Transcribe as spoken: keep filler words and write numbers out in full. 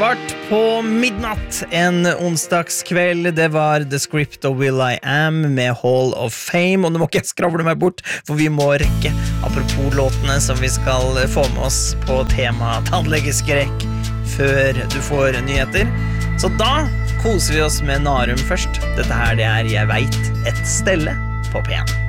Kvart på midnatt en onsdagskveld. Det var The Script og Will I Am med Hall of Fame. Og nå må ikke jeg skravle meg bort, for vi må rekke. Apropos låtene som vi skal få med oss på tema tannlegeskrekk før du får nyheter. Så da koser vi oss med Narum først. Dette her det er Jeg vet et stelle på P en.